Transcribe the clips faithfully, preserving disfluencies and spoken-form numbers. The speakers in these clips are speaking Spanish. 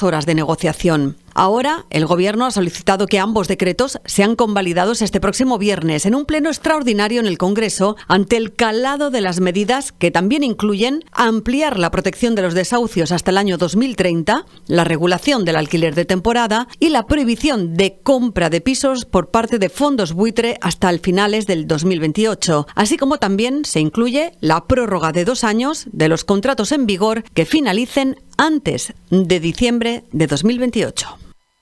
largas horas de negociación. Ahora, el Gobierno ha solicitado que ambos decretos sean convalidados este próximo viernes en un pleno extraordinario en el Congreso ante el calado de las medidas que también incluyen ampliar la protección de los desahucios hasta el año dos mil treinta, la regulación del alquiler de temporada y la prohibición de compra de pisos por parte de fondos buitre hasta el finales del dos mil veintiocho, así como también se incluye la prórroga de dos años de los contratos en vigor que finalicen antes de diciembre de dos mil veintiocho.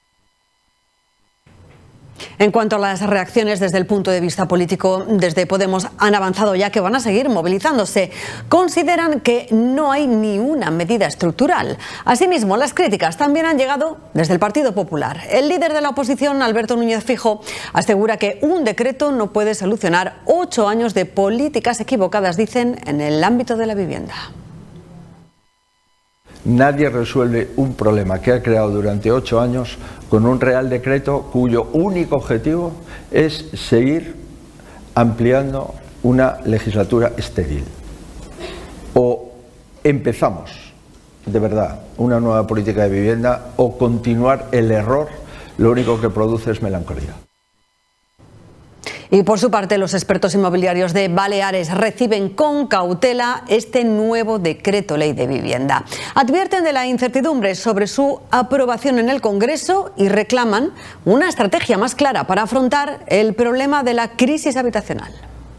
En cuanto a las reacciones desde el punto de vista político, desde Podemos han avanzado ya que van a seguir movilizándose. Consideran que no hay ni una medida estructural. Asimismo, las críticas también han llegado desde el Partido Popular. El líder de la oposición, Alberto Núñez Feijóo, asegura que un decreto no puede solucionar ocho años de políticas equivocadas, dicen, en el ámbito de la vivienda. Nadie resuelve un problema que ha creado durante ocho años con un Real Decreto cuyo único objetivo es seguir ampliando una legislatura estéril. O empezamos, de verdad, una nueva política de vivienda o continuar el error, lo único que produce es melancolía. Y por su parte, los expertos inmobiliarios de Baleares reciben con cautela este nuevo decreto ley de vivienda. Advierten de la incertidumbre sobre su aprobación en el Congreso y reclaman una estrategia más clara para afrontar el problema de la crisis habitacional.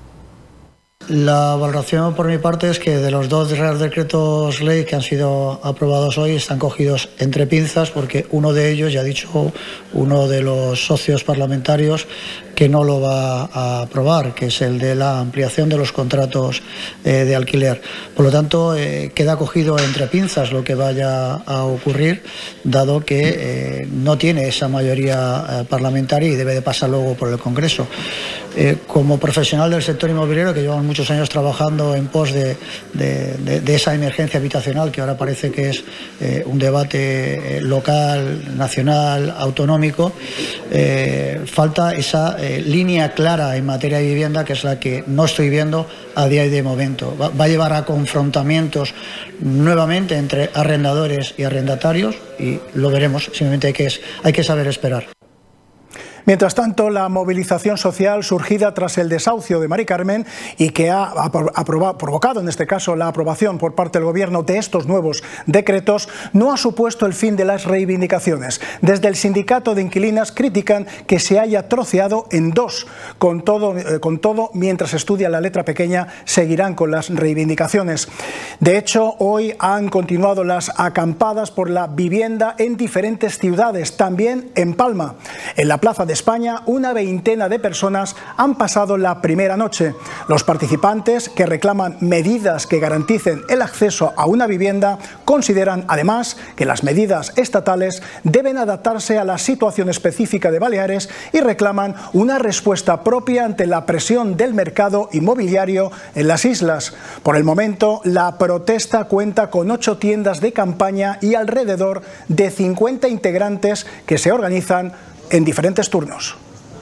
La valoración por mi parte es que de los dos Real Decretos Ley que han sido aprobados hoy están cogidos entre pinzas porque uno de ellos, ya ha dicho uno de los socios parlamentarios, que no lo va a aprobar, que es el de la ampliación de los contratos eh, de alquiler. Por lo tanto, eh, queda cogido entre pinzas lo que vaya a ocurrir, dado que eh, no tiene esa mayoría eh, parlamentaria y debe de pasar luego por el Congreso. Eh, como profesional del sector inmobiliario, que llevan muchos años trabajando en pos de, de, de, de esa emergencia habitacional, que ahora parece que es eh, un debate eh, local, nacional, autonómico, eh, falta esa eh, línea clara en materia de vivienda, que es la que no estoy viendo a día de momento. Va, va a llevar a confrontamientos nuevamente entre arrendadores y arrendatarios y lo veremos, simplemente hay que, hay que saber esperar. Mientras tanto, la movilización social surgida tras el desahucio de Mari Carmen y que ha aprobado, provocado en este caso la aprobación por parte del Gobierno de estos nuevos decretos no ha supuesto el fin de las reivindicaciones. Desde el sindicato de inquilinas critican que se haya troceado en dos. Con todo, eh, con todo, mientras estudia la letra pequeña, seguirán con las reivindicaciones. De hecho, hoy han continuado las acampadas por la vivienda en diferentes ciudades, también en Palma. En la Plaza de España, una veintena de personas han pasado la primera noche. Los participantes, que reclaman medidas que garanticen el acceso a una vivienda, consideran además que las medidas estatales deben adaptarse a la situación específica de Baleares y reclaman una respuesta propia ante la presión del mercado inmobiliario en las islas. Por el momento, la protesta cuenta con ocho tiendas de campaña y alrededor de cincuenta integrantes que se organizan en diferentes turnos.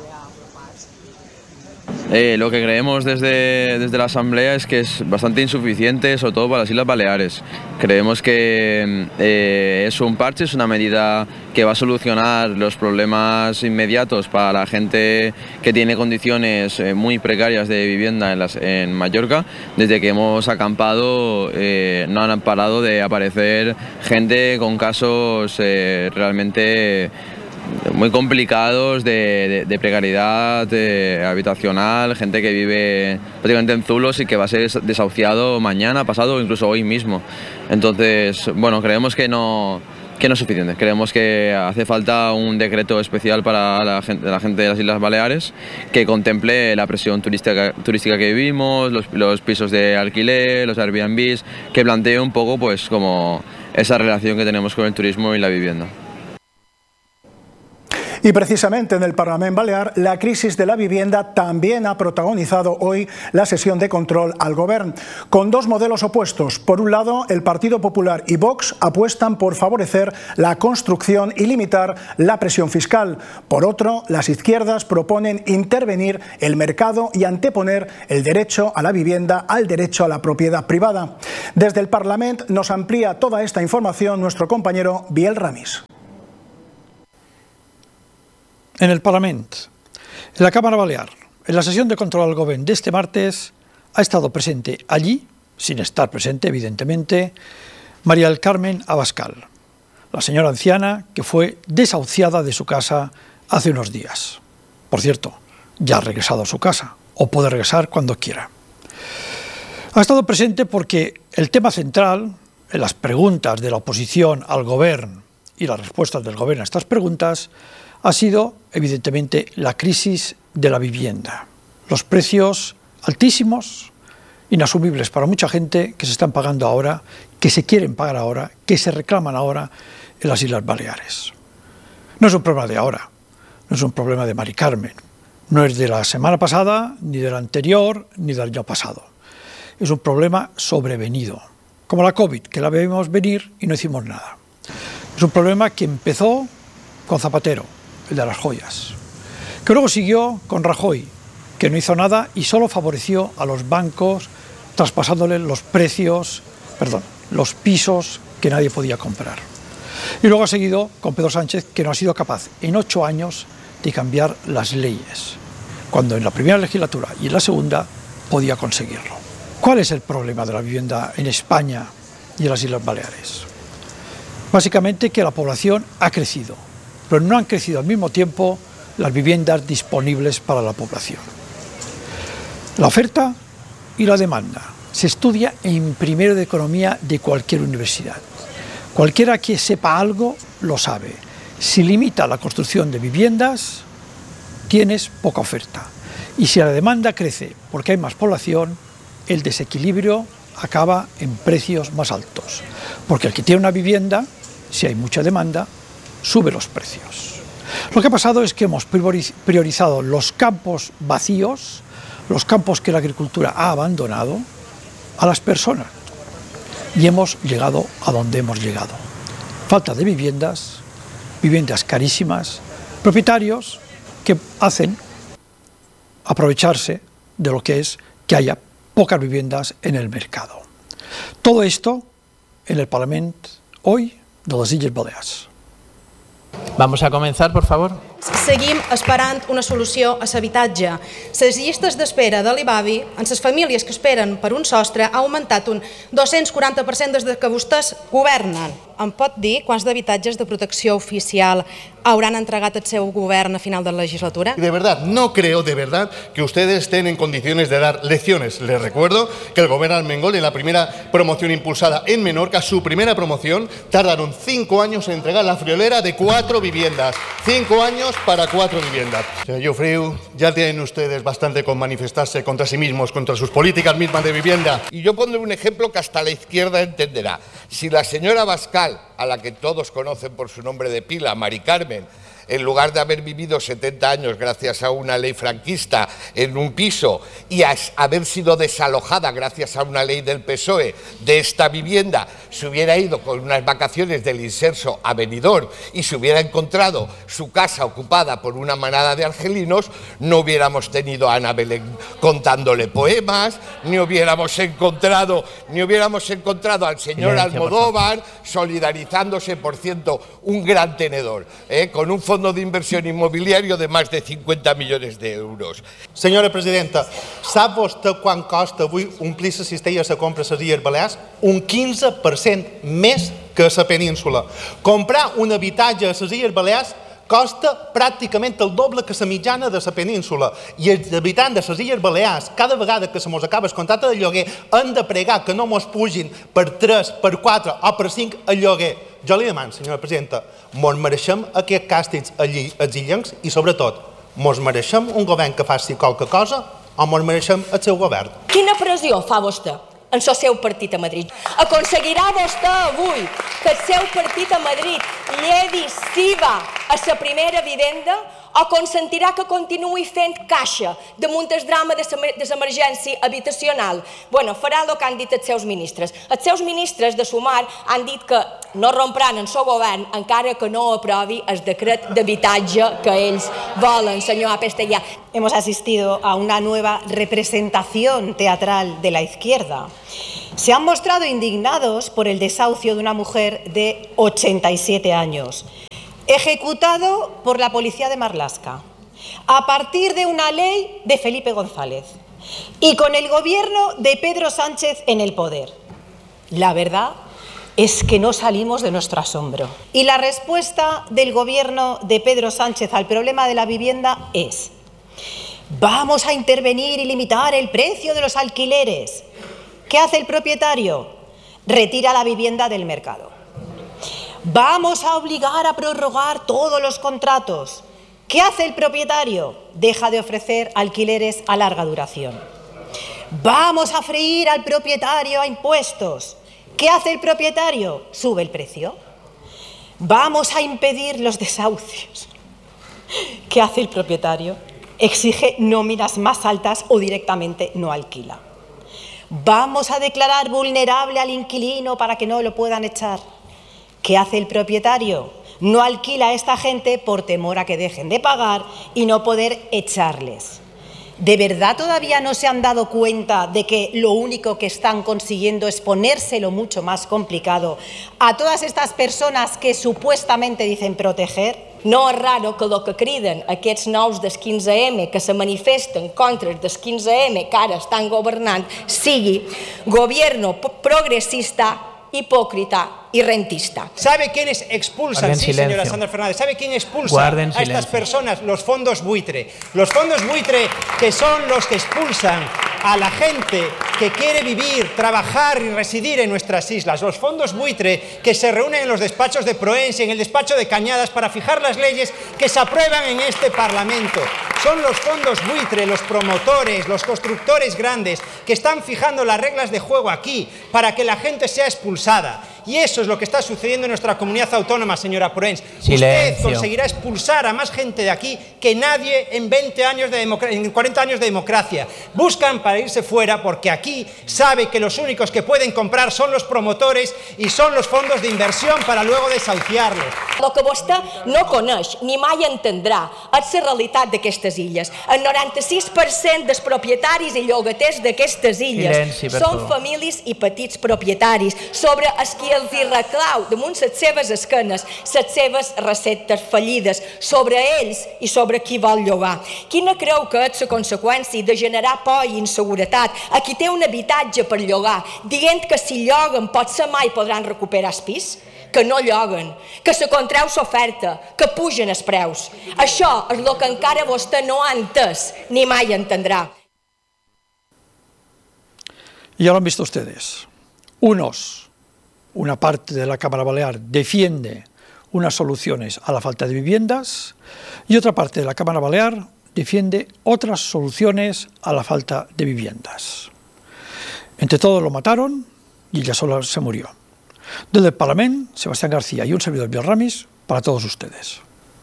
Eh, lo que creemos desde, desde la Asamblea es que es bastante insuficiente, sobre todo para las Islas Baleares. Creemos que eh, es un parche, es una medida que va a solucionar los problemas inmediatos para la gente que tiene condiciones eh, muy precarias de vivienda en, las, en Mallorca. Desde que hemos acampado eh, no han parado de aparecer gente con casos eh, realmente muy complicados de, de, de precariedad de, habitacional, gente que vive prácticamente en zulos y que va a ser desahuciado mañana, pasado o incluso hoy mismo. Entonces, bueno, creemos que no, que no es suficiente. Creemos que hace falta un decreto especial para la gente, la gente de las Islas Baleares que contemple la presión turística, turística que vivimos, los, los pisos de alquiler, los Airbnbs, que plantee un poco pues como esa relación que tenemos con el turismo y la vivienda. Y precisamente en el Parlament Balear, la crisis de la vivienda también ha protagonizado hoy la sesión de control al Govern, con dos modelos opuestos. Por un lado, el Partido Popular y Vox apuestan por favorecer la construcción y limitar la presión fiscal. Por otro, las izquierdas proponen intervenir el mercado y anteponer el derecho a la vivienda al derecho a la propiedad privada. Desde el Parlament nos amplía toda esta información nuestro compañero Biel Ramis. En el Parlament, en la Cámara Balear, en la sesión de control al Govern de este martes, ha estado presente allí, sin estar presente evidentemente, María del Carmen Abascal, la señora anciana que fue desahuciada de su casa hace unos días. Por cierto, ya ha regresado a su casa, o puede regresar cuando quiera. Ha estado presente porque el tema central, en las preguntas de la oposición al Govern y las respuestas del Govern a estas preguntas, ha sido, evidentemente, la crisis de la vivienda. Los precios altísimos, inasumibles para mucha gente, que se están pagando ahora, que se quieren pagar ahora, que se reclaman ahora en las Islas Baleares. No es un problema de ahora, no es un problema de Mari Carmen, no es de la semana pasada, ni de la anterior, ni del año pasado. Es un problema sobrevenido, como la COVID, que la vimos venir y no hicimos nada. Es un problema que empezó con Zapatero, el de las joyas, que luego siguió con Rajoy, que no hizo nada y solo favoreció a los bancos traspasándoles los precios, perdón, los pisos que nadie podía comprar. Y luego ha seguido con Pedro Sánchez, que no ha sido capaz en ocho años de cambiar las leyes, cuando en la primera legislatura y en la segunda podía conseguirlo. ¿Cuál es el problema de la vivienda en España y en las Islas Baleares? Básicamente que la población ha crecido, pero no han crecido al mismo tiempo las viviendas disponibles para la población. La oferta y la demanda se estudia en primero de economía de cualquier universidad. Cualquiera que sepa algo lo sabe. Si limita la construcción de viviendas, tienes poca oferta. Y si la demanda crece porque hay más población, el desequilibrio acaba en precios más altos. Porque el que tiene una vivienda, si hay mucha demanda, sube los precios. Lo que ha pasado es que hemos priorizado los campos vacíos, los campos que la agricultura ha abandonado, a las personas. Y hemos llegado a donde hemos llegado. Falta de viviendas, viviendas carísimas, propietarios que hacen aprovecharse de lo que es que haya pocas viviendas en el mercado. Todo esto en el Parlamento hoy de les Illes Balears. Vamos a comenzar, por favor. Seguim esperant una solució a l'habitatge. Les llistes d'espera de l'I B A B I en les famílies que esperen per un sostre ha augmentat un dos-cents quaranta per cent des que vostès governen. Em pot dir quants d'habitatges de protecció oficial hauran entregat el seu govern a final de la legislatura? De verdad, no creo de verdad que ustedes estén en condiciones de dar lecciones. Les recuerdo que el gobierno Armengol, en la primera promoción impulsada en Menorca, su primera promoción, tardaron cinco años en entregar la friolera de cuatro viviendas. Cinco años para cuatro viviendas. Señor Llofriu, ya tienen ustedes bastante con manifestarse contra sí mismos, contra sus políticas mismas de vivienda. Y yo pondré un ejemplo que hasta la izquierda entenderá. Si la señora Abascal, a la que todos conocen por su nombre de pila, Mari Carmen, en lugar de haber vivido setenta años gracias a una ley franquista en un piso y a haber sido desalojada gracias a una ley del P S O E de esta vivienda, se hubiera ido con unas vacaciones del Inserso a Benidorm y se hubiera encontrado su casa ocupada por una manada de argelinos, no hubiéramos tenido a Ana Belén contándole poemas, ni hubiéramos encontrado, ni hubiéramos encontrado al señor Almodóvar solidarizándose, por cierto, un gran tenedor, ¿eh? con un fondo de inversión inmobiliario de más de cincuenta millones de euros. Senyora presidenta, sap vostè quan costa avui omplir la cistella a la compra a les Illes Balears? Un quinze per cent més que a la península. Comprar un habitatge a les Illes Balears costa pràcticament el doble que la mitjana de la península. I els habitants de les Illes Balears, cada vegada que se mos acaba el contracte de lloguer, han de pregar que no mos pugin per tres, per quatre o per cinc el lloguer. Jo li demano, senyora presidenta, mos mereixem aquests càstigs als illencs i, sobretot, mos mereixem un govern que faci qualque cosa o mos mereixem el seu govern? Quina pressió fa vostè en el seu partit a Madrid? Aconseguirà vostè avui que el seu partit a Madrid llevi S I V A a la primera vivenda o consentirà que continuï fent caixa damunt el drama de l'emergència habitacional? Bueno, farà el que han dit els seus ministres. Els seus ministres de Sumar han dit que no rompran el seu govern encara que no aprovi el decret d'habitatge que ells volen, senyor Apestellà. Hemos asistido a una nueva representación teatral de la izquierda. Se han mostrado indignados por el desahucio de una mujer de ochenta y siete años, ejecutado por la policía de Marlaska, a partir de una ley de Felipe González y con el gobierno de Pedro Sánchez en el poder. La verdad es que no salimos de nuestro asombro. Y la respuesta del gobierno de Pedro Sánchez al problema de la vivienda es: vamos a intervenir y limitar el precio de los alquileres. ¿Qué hace el propietario? Retira la vivienda del mercado. Vamos a obligar a prorrogar todos los contratos. ¿Qué hace el propietario? Deja de ofrecer alquileres a larga duración. Vamos a freír al propietario a impuestos. ¿Qué hace el propietario? Sube el precio. Vamos a impedir los desahucios. ¿Qué hace el propietario? Exige nóminas más altas o directamente no alquila. Vamos a declarar vulnerable al inquilino para que no lo puedan echar. ¿Qué hace el propietario? No alquila a esta gente por temor a que dejen de pagar y no poder echarles. ¿De verdad todavía no se han dado cuenta de que lo único que están consiguiendo es ponérselo mucho más complicado a todas estas personas que supuestamente dicen proteger? No és raro que el que criden aquests nous del quinze eme, que se manifesten contra el del quinze eme, que ara estan governant, sigui gobierno progresista, hipócrita y rentista. ¿Sabe quiénes expulsan? Sí, señora Sandra Fernández. ¿Sabe quién expulsa a estas personas? Los fondos buitre. Los fondos buitre, que son los que expulsan a la gente que quiere vivir, trabajar y residir en nuestras islas. Los fondos buitre que se reúnen en los despachos de Proensi, en el despacho de Cañadas, para fijar las leyes que se aprueban en este Parlamento. Son los fondos buitre, los promotores, los constructores grandes que están fijando las reglas de juego aquí para que la gente sea expulsada. Y eso es lo que está sucediendo en nuestra comunidad autónoma, señora Proens. Usted conseguirá expulsar a más gente de aquí que nadie en, veinte años de en cuarenta años de democracia. Buscan para irse fuera porque aquí sabe que los únicos que pueden comprar son los promotores y son los fondos de inversión para luego desahuciarlos. Lo que vostè no coneix ni mai entendrà és la realitat d'aquestes illes. El noranta-sis per cent dels propietaris i llogaters d'aquestes illes són famílies i petits propietaris sobre els qui els hi reclau damunt les seves esquenes les seves receptes fallides, sobre ells i sobre qui vol llogar. Quina creu que és la conseqüència de generar por i inseguretat a qui té un habitatge per llogar, dient que si lloguen potser mai podran recuperar el pis? Que no lloguen, que se contreu l'oferta, que pugen els preus. Això és el que encara vostè no ha entès ni mai entendrà. Ya lo han visto ustedes. Unos, una parte de la Cámara Balear defiende unas soluciones a la falta de viviendas y otra parte de la Cámara Balear defiende otras soluciones a la falta de viviendas. Entre todos lo mataron y ella sola se murió. Desde el Parlamento, Sebastián García y un servidor, Biel Ramis, para todos ustedes.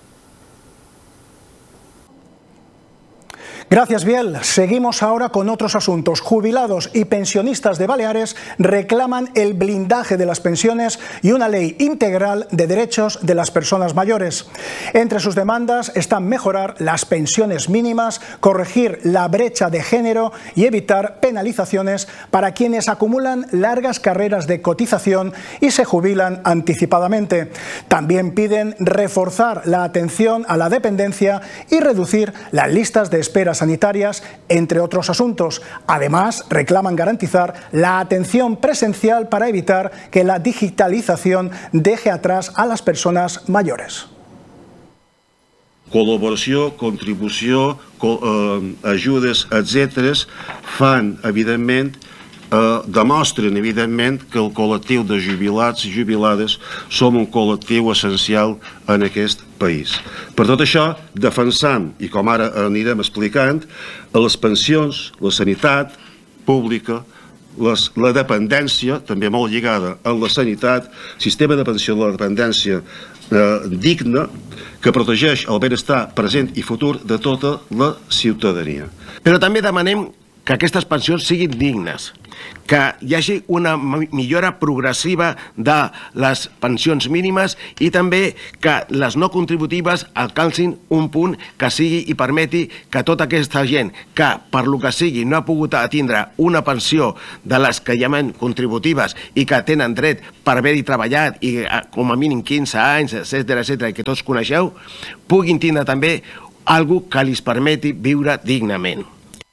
Gracias, Biel. Seguimos ahora con otros asuntos. Jubilados y pensionistas de Baleares reclaman el blindaje de las pensiones y una ley integral de derechos de las personas mayores. Entre sus demandas están mejorar las pensiones mínimas, corregir la brecha de género y evitar penalizaciones para quienes acumulan largas carreras de cotización y se jubilan anticipadamente. También piden reforzar la atención a la dependencia y reducir las listas de espera sanitarias, entre otros asuntos. Además, reclaman garantizar la atención presencial para evitar que la digitalización deje atrás a las personas mayores. Col·laboració, contribució, eh, ajudes, etcètera, fan, evidentment, eh, demostren, evidentment, que el col·lectiu de jubilats i jubilades som un col·lectiu essencial en aquest país. Per tot això, defensam, i com ara anirem explicant, les pensions, la sanitat pública, les, la dependència, també molt lligada a la sanitat, sistema de pensió de la dependència eh, digne que protegeix el benestar present i futur de tota la ciutadania. Però també demanem que aquestes pensions siguin dignes, que hi hagi una millora progressiva de les pensions mínimes i també que les no contributives alcancin un punt que sigui i permeti que tota aquesta gent que per lo que sigui no ha pogut atindre una pensió de les que llamen contributives i que tenen dret per haver-hi treballat i com a mínim quinze anys, etcètera, etcètera, i que tots coneixeu, puguin tindre també alguna que els permeti viure dignament.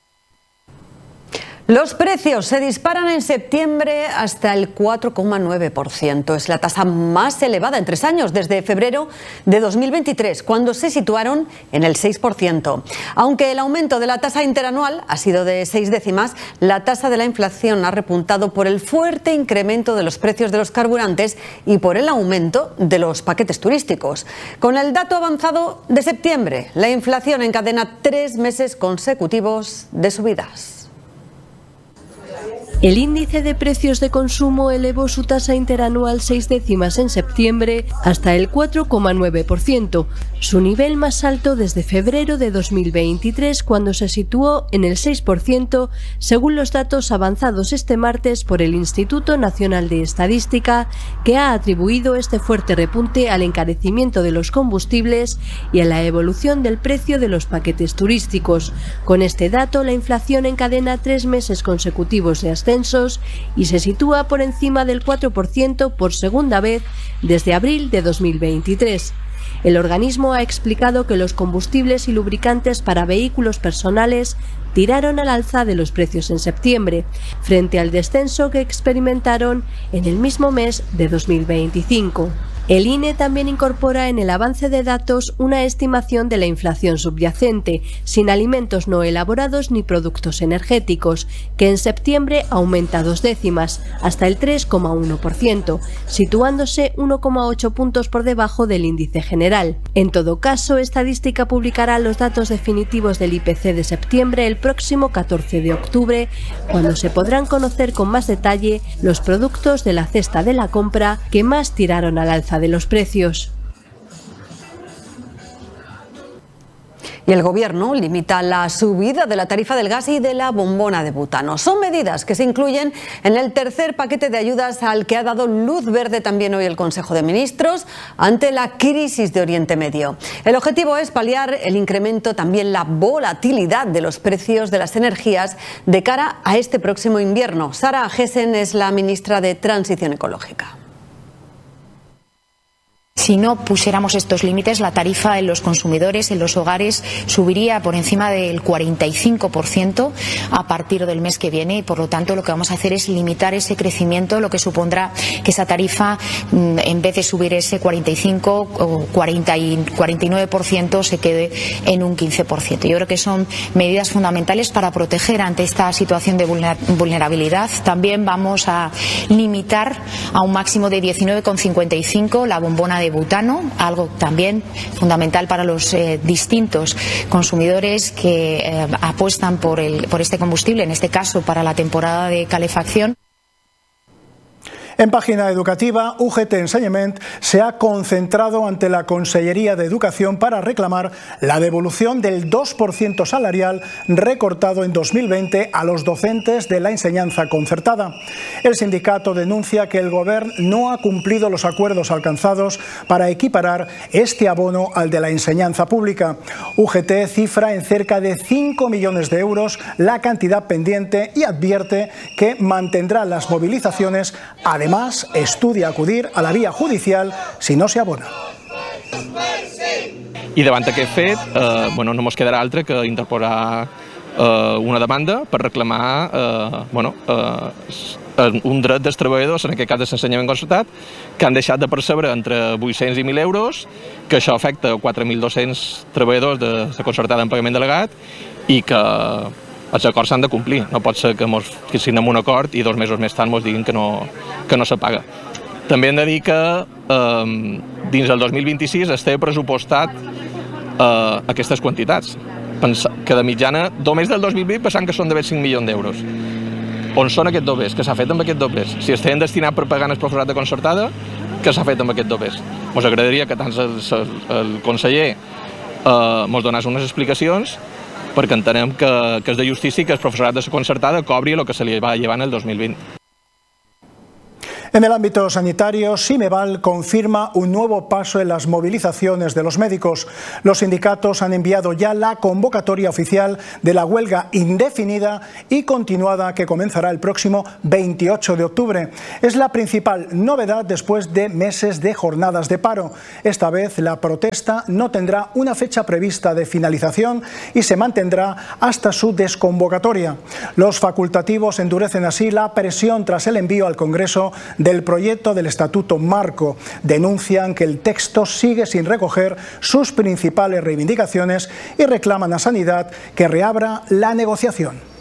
Los precios se disparan en septiembre hasta el cuatro coma nueve por ciento. Es la tasa más elevada en tres años, desde febrero de dos mil veintitrés, cuando se situaron en el seis por ciento. Aunque el aumento de la tasa interanual ha sido de seis décimas, la tasa de la inflación ha repuntado por el fuerte incremento de los precios de los carburantes y por el aumento de los paquetes turísticos. Con el dato avanzado de septiembre, la inflación encadena tres meses consecutivos de subidas. El índice de precios de consumo elevó su tasa interanual seis décimas en septiembre hasta el cuatro coma nueve por ciento, su nivel más alto desde febrero de dos mil veintitrés, cuando se situó en el seis por ciento, según los datos avanzados este martes por el Instituto Nacional de Estadística, que ha atribuido este fuerte repunte al encarecimiento de los combustibles y a la evolución del precio de los paquetes turísticos. Con este dato, la inflación encadena tres meses consecutivos de ascenso y se sitúa por encima del cuatro por ciento por segunda vez desde abril de dos mil veintitrés. El organismo ha explicado que los combustibles y lubricantes para vehículos personales tiraron al alza de los precios en septiembre, frente al descenso que experimentaron en el mismo mes de dos mil veinticinco. El I N E también incorpora en el avance de datos una estimación de la inflación subyacente, sin alimentos no elaborados ni productos energéticos, que en septiembre aumenta dos décimas, hasta el tres coma uno por ciento, situándose uno coma ocho puntos por debajo del índice general. En todo caso, Estadística publicará los datos definitivos del I P C de septiembre el próximo catorce de octubre, cuando se podrán conocer con más detalle los productos de la cesta de la compra que más tiraron al alza de los precios. Y el Gobierno limita la subida de la tarifa del gas y de la bombona de butano. Son medidas que se incluyen en el tercer paquete de ayudas al que ha dado luz verde también hoy el Consejo de Ministros ante la crisis de Oriente Medio. El objetivo es paliar el incremento, también la volatilidad de los precios de las energías de cara a este próximo invierno. Sara Gessen es la ministra de Transición Ecológica. Si no pusiéramos estos límites, la tarifa en los consumidores, en los hogares, subiría por encima del cuarenta y cinco por ciento a partir del mes que viene y, por lo tanto, lo que vamos a hacer es limitar ese crecimiento, lo que supondrá que esa tarifa, en vez de subir ese cuarenta y cinco o cuarenta y nueve por ciento, se quede en un quince por ciento. Yo creo que son medidas fundamentales para proteger ante esta situación de vulnerabilidad. También vamos a limitar a un máximo de diecinueve coma cincuenta y cinco la bombona de butano, algo también fundamental para los eh, distintos consumidores que eh, apuestan por, el, por este combustible, en este caso para la temporada de calefacción. En página educativa, U G T Ensenyament se ha concentrado ante la Consellería de Educación para reclamar la devolución del dos por ciento salarial recortado en dos mil veinte a los docentes de la enseñanza concertada. El sindicato denuncia que el Gobierno no ha cumplido los acuerdos alcanzados para equiparar este abono al de la enseñanza pública. U G T cifra en cerca de cinco millones de euros la cantidad pendiente y advierte que mantendrá las movilizaciones. Además, estudia acudir a la via judicial si no se abona. I davant aquest fet, eh, bueno, no ens quedarà altre que interposar eh, una demanda per reclamar eh, bueno, eh, un dret dels treballadors, en aquest cas de l'ensenyament concertat, que han deixat de percebre entre vuit-cents i mil euros, que això afecta quatre mil dos-cents treballadors de la concertada en pagament delegat i que els acords s'han de complir. No pot ser que, mos, que signem un acord i dos mesos més tard ens diguin que no, que no se paga. També hem de dir que eh, dins del dos mil vint-i-sis es té pressupostat eh, aquestes quantitats, que de mitjana, només del dos mil vint pensant que són d'haver cinc milions d'euros. On són aquests doblers? Què s'ha fet amb aquests doblers? Si es tenen destinat per pagar el professorat de concertada, què s'ha fet amb aquest dopers. Ens agradaria que tant el, el, el conseller eh, ens donés unes explicacions, perquè entenem que, que és de justícia que el professorat de la concertada cobri el que se li va llevar en el dos mil vint. En el ámbito sanitario, Simeval confirma un nuevo paso en las movilizaciones de los médicos. Los sindicatos han enviado ya la convocatoria oficial de la huelga indefinida y continuada que comenzará el próximo veintiocho de octubre. Es la principal novedad después de meses de jornadas de paro. Esta vez la protesta no tendrá una fecha prevista de finalización y se mantendrá hasta su desconvocatoria. Los facultativos endurecen así la presión tras el envío al Congreso del proyecto del Estatuto Marco. Denuncian que el texto sigue sin recoger sus principales reivindicaciones y reclaman a Sanidad que reabra la negociación.